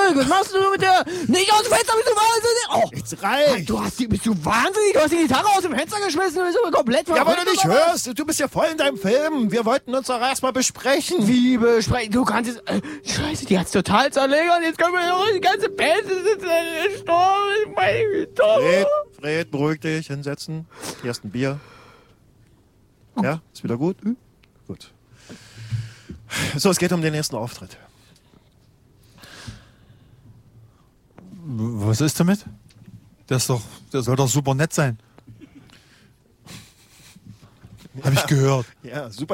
Was machst du mit der? Nicht aus dem Fenster, bist du wahnsinnig? Oh, Jetzt reicht. bist du wahnsinnig? Du hast die Gitarre aus dem Fenster geschmissen und bist so komplett Ja, weil du nicht oder was? hörst. Du bist ja voll in deinem Film. Wir wollten uns doch erstmal besprechen. Wie besprechen? Du kannst jetzt... Scheiße, die hat's total zerlegt. Jetzt können wir ja die ganze Band ist gestorben. Meine Gitarre. Fred, beruhig dich, hinsetzen. Hier hast ein Bier. Ja, ist wieder gut? Gut. So, es geht um den nächsten Auftritt. Was ist damit? Der soll doch super nett sein. Hab ich gehört. Ja, super.